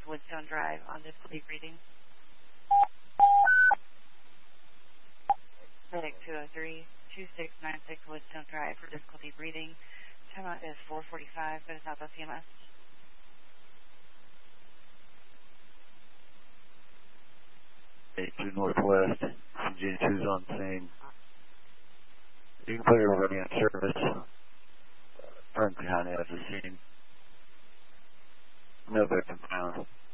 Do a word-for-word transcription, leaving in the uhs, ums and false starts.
Woodstone Drive on difficulty breathing. FedEx two oh three, two six nine six Woodstone Drive for difficulty breathing. Timeout is four forty-five. Go to Southwest C M S. eight two Northwest, G two's on scene. You can put everybody on service. Franklin County has a scene. No victim found.